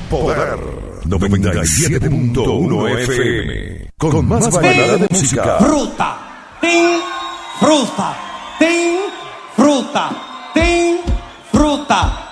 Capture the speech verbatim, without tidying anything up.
Poder noventa y siete punto uno F M. Con más variedad de música. Fruta, tin, fruta, tin, fruta, tin, fruta.